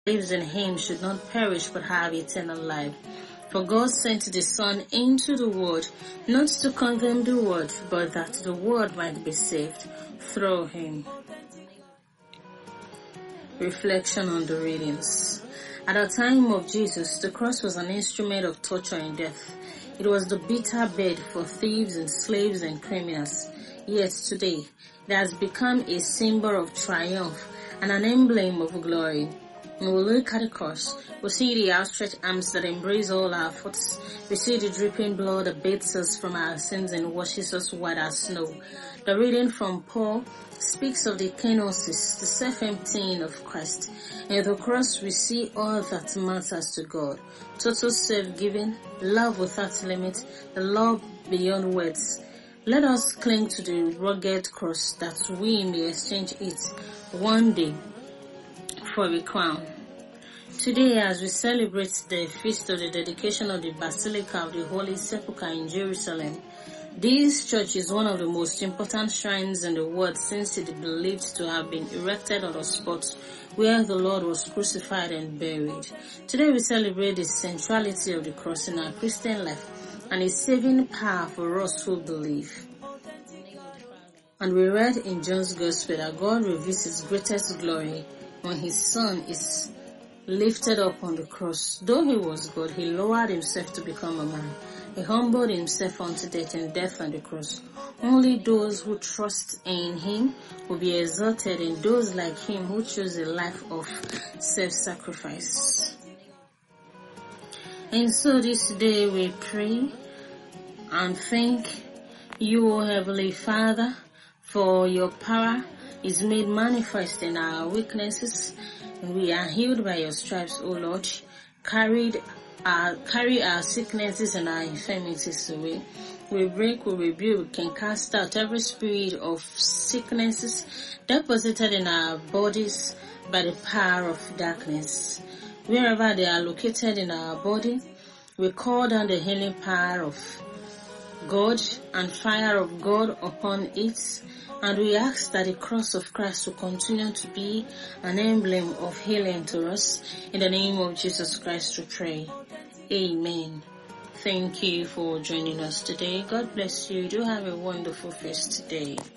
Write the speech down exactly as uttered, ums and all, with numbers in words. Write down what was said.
believes in him should not perish but have eternal life. For God sent the Son into the world, not to condemn the world, but that the world might be saved through him. Reflection on the readings. At the time of Jesus, the cross was an instrument of torture and death. It was the bitter bed for thieves and slaves and criminals. Yet today, it has become a symbol of triumph and an emblem of glory. When we look at the cross, we see the outstretched arms that embrace all our faults. We see the dripping blood that bathes us from our sins and washes us white as snow. The reading from Paul speaks of the kenosis, the self-emptying of Christ. At the cross, we see all that matters to God. Total self-giving, love without limit, the love beyond words. Let us cling to the rugged cross that we may exchange it one day for a crown. Today, as we celebrate the feast of the dedication of the Basilica of the Holy Sepulchre in Jerusalem, this church is one of the most important shrines in the world, since it is believed to have been erected on the spot where the Lord was crucified and buried. Today we celebrate the centrality of the cross in our Christian life and its saving power for us who believe. And we read in John's Gospel that God reveals his greatest glory when his Son is lifted up on the cross. Though he was God, he lowered himself to become a man. He humbled himself unto death and death on the cross. Only those who trust in him will be exalted, and those like him who choose a life of self-sacrifice. And so this day we pray and thank you, O Heavenly Father, for your power is made manifest in our weaknesses, and we are healed by your stripes, O Lord. Carried our, carry our sicknesses and our infirmities away. We break, we rebuke, we can cast out every spirit of sicknesses deposited in our bodies by the power of darkness. Wherever they are located in our body, we call down the healing power of God and fire of God upon it, and we ask that the cross of Christ will continue to be an emblem of healing to us. In the name of Jesus Christ we pray. Amen. Thank you for joining us today. God bless you. Do have a wonderful feast today.